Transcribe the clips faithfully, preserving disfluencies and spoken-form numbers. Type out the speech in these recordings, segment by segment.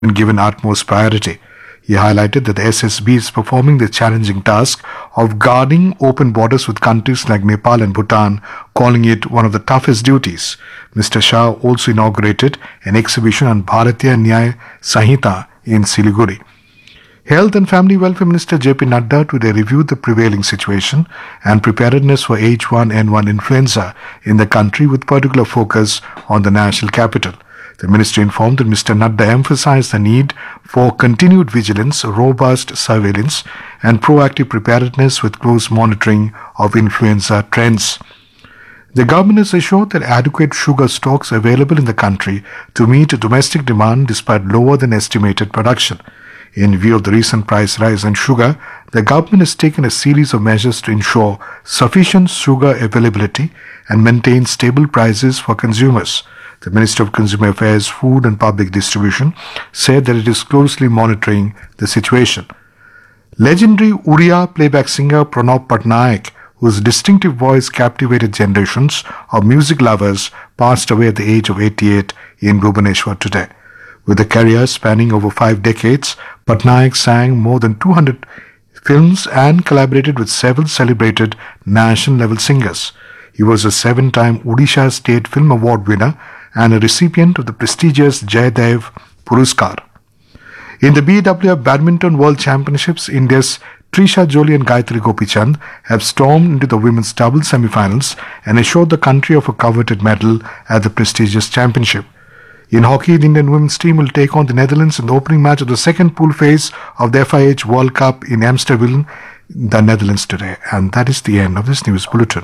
been given utmost priority. He highlighted that the S S B is performing the challenging task of guarding open borders with countries like Nepal and Bhutan, calling it one of the toughest duties. Mister Shah also inaugurated an exhibition on Bharatiya Nyaya Sanhita in Siliguri. Health and Family Welfare Minister J P Nadda today reviewed the prevailing situation and preparedness for H one N one influenza in the country with particular focus on the national capital. The ministry informed that Mister Nadda emphasized the need for continued vigilance, robust surveillance, and proactive preparedness with close monitoring of influenza trends. The government has assured that adequate sugar stocks are available in the country to meet domestic demand despite lower than estimated production. In view of the recent price rise in sugar, the government has taken a series of measures to ensure sufficient sugar availability and maintain stable prices for consumers. The Minister of Consumer Affairs, Food and Public Distribution said that it is closely monitoring the situation. Legendary Uriya playback singer Pranab Patnaik, whose distinctive voice captivated generations of music lovers, passed away at the age of eighty-eight in Bhubaneswar today. With a career spanning over five decades, Patnaik sang more than two hundred films and collaborated with several celebrated national-level singers. He was a seven-time Odisha State Film Award winner and a recipient of the prestigious Jaydev Puruskar. In the B W F Badminton World Championships, India's Trisha Jolie and Gayatri Gopichand have stormed into the women's doubles semi-finals and assured the country of a coveted medal at the prestigious championship. In hockey, the Indian women's team will take on the Netherlands in the opening match of the second pool phase of the F I H World Cup in Amsterdam, the Netherlands today. And that is the end of this news bulletin.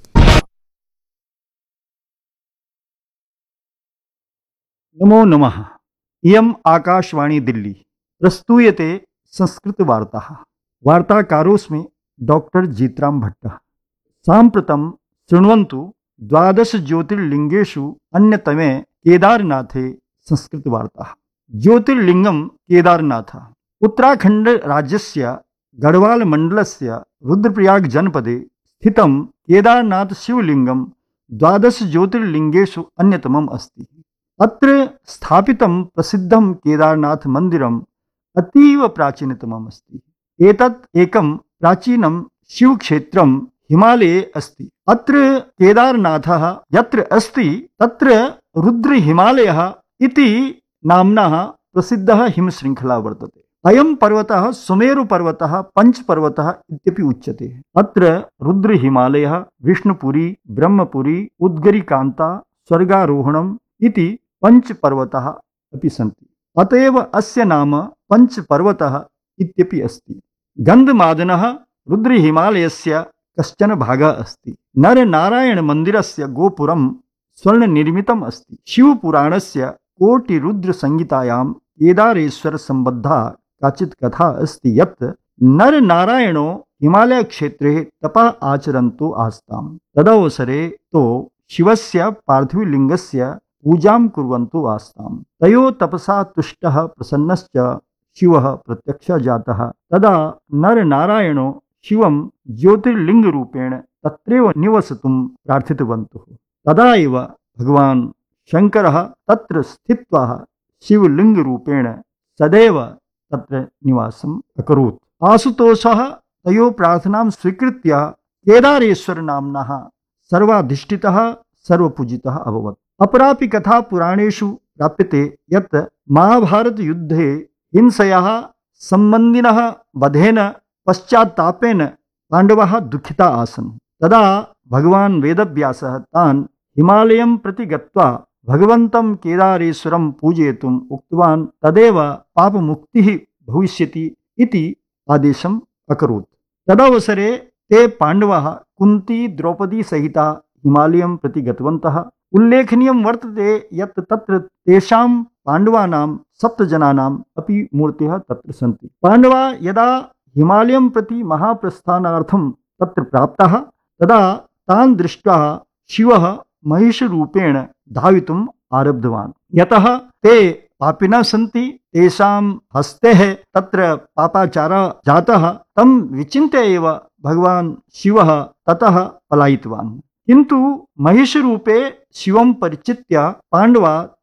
नमो नमः। इयम् आकाशवाणी दिल्ली प्रस्तूयते संस्कृत वार्ताः। वार्ताकारोऽस्मि doctor Jeetram भट्टः। साम्प्रतं शृण्वन्तु द्वादश ज्योतिर्लिङ्गेषु अन्यतमे केदारनाथे संस्कृत वार्ताः। ज्योतिर्लिङ्गं केदारनाथ उत्तराखण्ड राज्यस्य गढ़वाल मण्डलस्य रुद्रप्रयाग जनपदे स्थितं केदारनाथ शिवलिङ्गं द्वादश ज्योतिर्लिङ्गेषु अन्यतमम् अस्ति। अत्र स्थापितं प्रसिद्धं केदारनाथ मन्दिरम् अतीव प्राचीनतमम् अस्ति। एतत् एकं प्राचीनं शिवक्षेत्रं हिमालये अस्ति। अत्र केदारनाथः यत्र अस्ति तत्र रुद्र हिमालयः इति नाम्नः प्रसिद्धः हिमशृङ्खला वर्तते। अयं पर्वतः सुमेरुपर्वतः पञ्चपर्वतः इत्यपि उच्यते। अत्र रुद्र हिमालयः, विष्णुपुरी, ब्रह्मपुरी, उद्गरीकान्ता, स्वर्गारोहणम् इति पञ्चपर्वतः अपि सन्ति। अतएव अस्य नाम पञ्चपर्वतः इत्यपि अस्ति। गन्धमादनः रुद्र हिमालयस्य कश्चन भागः अस्ति। नरनारायणमन्दिरस्य गोपुरं स्वर्णनिर्मितम् अस्ति। शिवपुराणस्य कोटिरुद्रसंहितायां केदारेश्वर सम्बद्धा काचित् कथा अस्ति यत् नरनारायणो हिमालयक्षेत्रे तपः आचरन्तौ आस्ताम्। तदवसरे तो शिवस्य पार्थिवलिङ्गस्य पूजां कुर्वन्तौ आस्ताम्। तयोः तपसा तुष्टः प्रसन्नश्च शिवः प्रत्यक्षः जातः। तदा नरनारायणो शिवं ज्योतिर्लिङ्गरूपेण तत्रैव निवसितुं प्रार्थितवन्तः। तदा एव भगवान् शङ्करः तत्र स्थित्वा शिवलिङ्गरूपेण सदैव तत्र निवासम् अकरोत्। आशुतोषः तयोः प्रार्थनां स्वीकृत्य केदारेश्वर नाम्नः सर्वाधिष्ठितः सर्वपूजितः अभवत्। अपरापि कथा पुराणेषु प्राप्यते यत् महाभारतयुद्धे हिंसयाः सम्बन्धिनः वधेन पश्चात्तापेन पाण्डवाः दुःखिता आसन्। तदा भगवान् वेदव्यासः तान् हिमालयं प्रति गत्वा भगवन्तं केदारेश्वरं पूजयितुम् उक्तवान्। तदेव पापमुक्तिः भविष्यति इति आदेशम् अकरोत्। तदवसरे ते पाण्डवाः कुन्ती द्रौपदी सहिता हिमालयं प्रति गतवन्तः। उल्लेखनीयं वर्तते यत् तत्र तेषां पाण्डवानां सप्तजनानाम् अपि मूर्तयः तत्र सन्ति। पाण्डवाः यदा हिमालयं प्रति महाप्रस्थानार्थं तत्र प्राप्ताः तदा तान् दृष्ट्वा शिवः महिषरूपेण धावितुम् आरब्धवान्। यतः ते पापिनः सन्ति, तेषां हस्तैः तत्र पापाचारः जातः, तं विचिन्त्य एव भगवान् शिवः ततः पलायितवान्। किन्तु महिषरूपे शिवं परिचित्य पाण्डवाः तं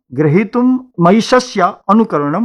ग्रहीतुं महिषस्य अनुकरणं